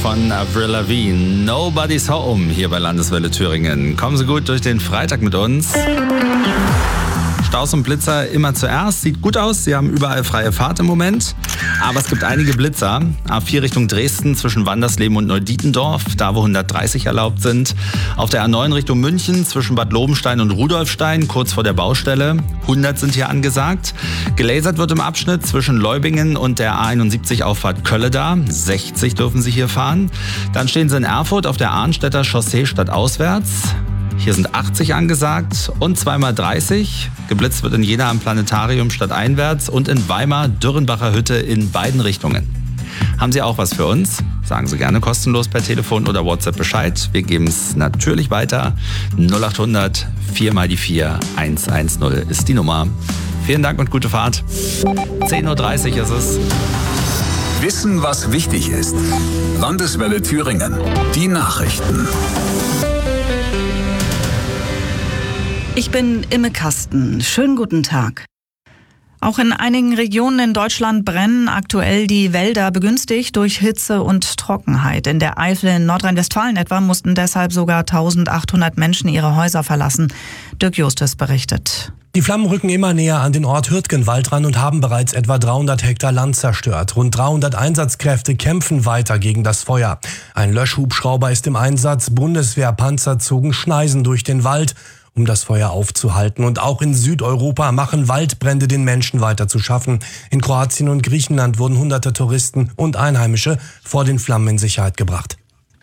von Avril Lavigne. Nobody's Home hier bei Landeswelle Thüringen. Kommen Sie gut durch den Freitag mit uns. Staus und Blitzer immer zuerst. Sieht gut aus, Sie haben überall freie Fahrt im Moment. Aber es gibt einige Blitzer. A4 Richtung Dresden zwischen Wandersleben und Neudietendorf, da wo 130 erlaubt sind. Auf der A9 Richtung München zwischen Bad Lobenstein und Rudolfstein, kurz vor der Baustelle. 100 sind hier angesagt. Gelasert wird im Abschnitt zwischen Leubingen und der A71 Auffahrt Kölleda. 60 dürfen Sie hier fahren. Dann stehen Sie in Erfurt auf der Arnstädter Chaussee stadtauswärts. Hier sind 80 angesagt und 2x30. Geblitzt wird in Jena am Planetarium stadteinwärts und in Weimar Dürrenbacher Hütte in beiden Richtungen. Haben Sie auch was für uns? Sagen Sie gerne kostenlos per Telefon oder WhatsApp Bescheid. Wir geben es natürlich weiter. 0800 4x4 110 ist die Nummer. Vielen Dank und gute Fahrt. 10.30 Uhr ist es. Wissen, was wichtig ist. Landeswelle Thüringen. Die Nachrichten. Ich bin Imme Kasten. Schönen guten Tag. Auch in einigen Regionen in Deutschland brennen aktuell die Wälder, begünstigt durch Hitze und Trockenheit. In der Eifel in Nordrhein-Westfalen etwa mussten deshalb sogar 1800 Menschen ihre Häuser verlassen. Dirk Justus berichtet. Die Flammen rücken immer näher an den Ort Hürtgenwald ran und haben bereits etwa 300 Hektar Land zerstört. Rund 300 Einsatzkräfte kämpfen weiter gegen das Feuer. Ein Löschhubschrauber ist im Einsatz, Bundeswehrpanzer zogen Schneisen durch den Wald, um das Feuer aufzuhalten. Und auch in Südeuropa machen Waldbrände den Menschen weiter zu schaffen. In Kroatien und Griechenland wurden hunderte Touristen und Einheimische vor den Flammen in Sicherheit gebracht.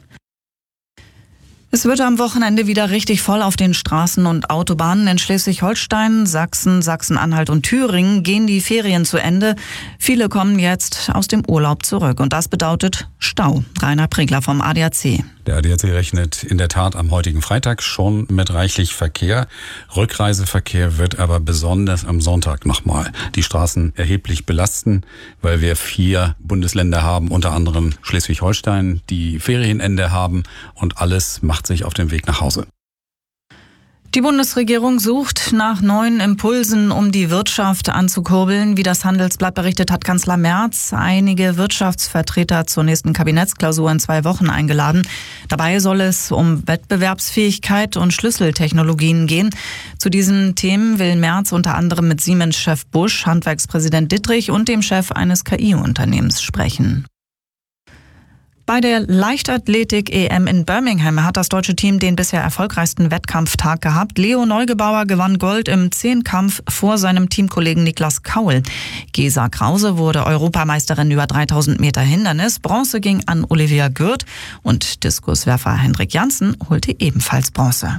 Es wird am Wochenende wieder richtig voll auf den Straßen und Autobahnen. In Schleswig-Holstein, Sachsen, Sachsen-Anhalt und Thüringen gehen die Ferien zu Ende. Viele kommen jetzt aus dem Urlaub zurück und das bedeutet Stau. Rainer Pregler vom ADAC. Der ADAC rechnet in der Tat am heutigen Freitag schon mit reichlich Verkehr. Rückreiseverkehr wird aber besonders am Sonntag nochmal die Straßen erheblich belasten, weil wir 4 Bundesländer haben, unter anderem Schleswig-Holstein, die Ferienende haben und alles macht sich auf den Weg nach Hause. Die Bundesregierung sucht nach neuen Impulsen, um die Wirtschaft anzukurbeln. Wie das Handelsblatt berichtet, hat Kanzler Merz einige Wirtschaftsvertreter zur nächsten Kabinettsklausur in 2 Wochen eingeladen. Dabei soll es um Wettbewerbsfähigkeit und Schlüsseltechnologien gehen. Zu diesen Themen will Merz unter anderem mit Siemens-Chef Busch, Handwerkspräsident Dittrich und dem Chef eines KI-Unternehmens sprechen. Bei der Leichtathletik-EM in Birmingham hat das deutsche Team den bisher erfolgreichsten Wettkampftag gehabt. Leo Neugebauer gewann Gold im Zehnkampf vor seinem Teamkollegen Niklas Kaul. Gesa Krause wurde Europameisterin über 3000 Meter Hindernis. Bronze ging an Olivia Gürt und Diskuswerfer Hendrik Janssen holte ebenfalls Bronze.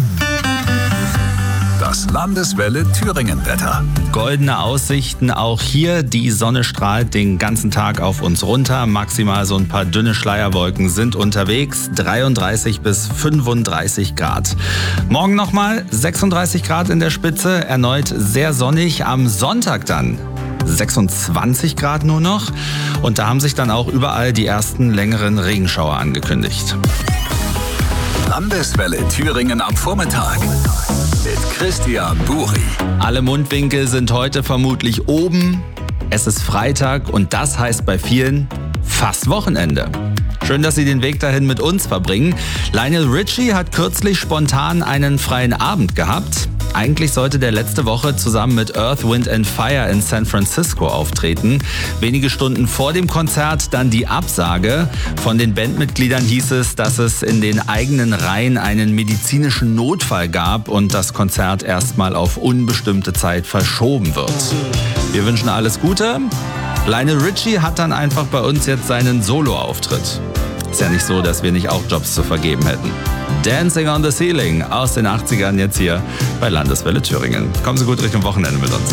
Das Landeswelle Thüringen-Wetter. Goldene Aussichten auch hier. Die Sonne strahlt den ganzen Tag auf uns runter. Maximal so ein paar dünne Schleierwolken sind unterwegs. 33 bis 35 Grad. Morgen nochmal 36 Grad in der Spitze. Erneut sehr sonnig. Am Sonntag dann 26 Grad nur noch. Und da haben sich dann auch überall die ersten längeren Regenschauer angekündigt. Landeswelle Thüringen am Vormittag. Mit Christian Buri. Alle Mundwinkel sind heute vermutlich oben. Es ist Freitag und das heißt bei vielen fast Wochenende. Schön, dass Sie den Weg dahin mit uns verbringen. Lionel Richie hat kürzlich spontan einen freien Abend gehabt. Eigentlich sollte der letzte Woche zusammen mit Earth, Wind and Fire in San Francisco auftreten. Wenige Stunden vor dem Konzert dann die Absage. Von den Bandmitgliedern hieß es, dass es in den eigenen Reihen einen medizinischen Notfall gab und das Konzert erstmal auf unbestimmte Zeit verschoben wird. Wir wünschen alles Gute. Lionel Richie hat dann einfach bei uns jetzt seinen Solo-Auftritt. Ist ja nicht so, dass wir nicht auch Jobs zu vergeben hätten. Dancing on the Ceiling aus den 80ern jetzt hier bei Landeswelle Thüringen. Kommen Sie gut Richtung Wochenende mit uns.